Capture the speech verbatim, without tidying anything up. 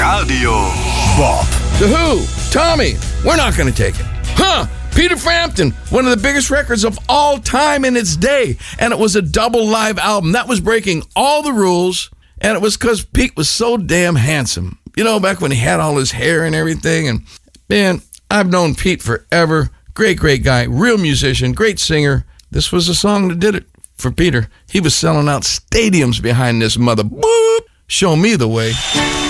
Radio Swap. The Who, Tommy, we're not going to take it. Huh? Peter Frampton, one of the biggest records of all time in its day. And it was a double live album. That was breaking all the rules. And it was because Pete was so damn handsome. You know, back when he had all his hair and everything. And, man, I've known Pete forever. Great, great guy. Real musician. Great singer. This was the song that did it for Peter. He was selling out stadiums behind this mother. Boop. Show me the way.